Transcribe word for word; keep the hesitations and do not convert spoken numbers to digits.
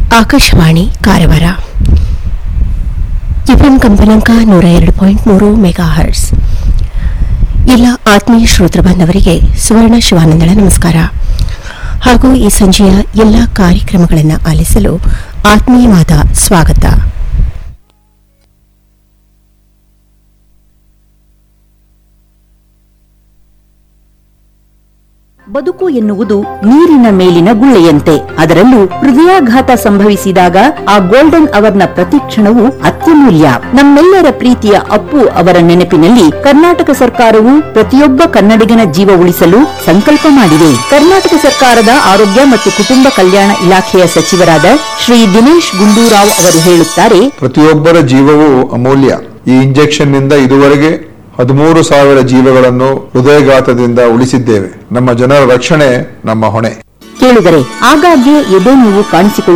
Akashvani Karwar FM ಕಂಪನಾಂಕ ನೂರ ಎರಡು ಪಾಯಿಂಟ್ ಮೂರು ಮೆಗಾ ಹರ್ಟ್ಸ್. ಎಲ್ಲ ಆತ್ಮೀಯ ಶ್ರೋತೃ ಬಾಂಧವರಿಗೆ ಸುವರ್ಣ ಶಿವಾನಂದಳ ನಮಸ್ಕಾರ ಹಾಗೂ ಈ ಸಂಜೆಯ ಎಲ್ಲ ಕಾರ್ಯಕ್ರಮಗಳನ್ನು ಆಲಿಸಲು ಆತ್ಮೀಯವಾದ ಸ್ವಾಗತ. ಬದುಕು ಎನ್ನುವುದು ನೀರಿನ ಮೇಲಿನ ಗುಳ್ಳೆಯಂತೆ. ಅದರಲ್ಲೂ ಹೃದಯಾಘಾತ ಸಂಭವಿಸಿದಾಗ ಆ ಗೋಲ್ಡನ್ ಅವರ್ನ ಪ್ರತಿಕ್ಷಣವು ಅತ್ಯಮೂಲ್ಯ. ನಮ್ಮೆಲ್ಲರ ಪ್ರೀತಿಯ ಅಪ್ಪು ಅವರ ನೆನಪಿನಲ್ಲಿ ಕರ್ನಾಟಕ ಸರ್ಕಾರವು ಪ್ರತಿಯೊಬ್ಬ ಕನ್ನಡಿಗನ ಜೀವ ಉಳಿಸಲು ಸಂಕಲ್ಪ ಮಾಡಿದೆ. ಕರ್ನಾಟಕ ಸರ್ಕಾರದ ಆರೋಗ್ಯ ಮತ್ತು ಕುಟುಂಬ ಕಲ್ಯಾಣ ಇಲಾಖೆಯ ಸಚಿವರಾದ ಶ್ರೀ ದಿನೇಶ್ ಗುಂಡೂರಾವ್ ಅವರು ಹೇಳುತ್ತಾರೆ, ಪ್ರತಿಯೊಬ್ಬರ ಜೀವವೂ ಅಮೂಲ್ಯ. ಈ ಇಂಜೆಕ್ಷನ್ ನಿಂದ ಇದುವರೆಗೆ ಹದಿಮೂರು ಸಾವಿರ ಜೀವಗಳನ್ನು ಹೃದಯಘಾತದಿಂದ ಉಳಿಸಿದ್ದೇವೆ. ನಮ್ಮ ಜನರ ರಕ್ಷಣೆ ನಮ್ಮ ಹೊಣೆ. ಕೇಳಿದರೆ ಆಗಾಗ್ಗೆ ಎದೆ ನೋವು ಕಾಣಿಸಿಕೊಳ್ಳುತ್ತದೆ.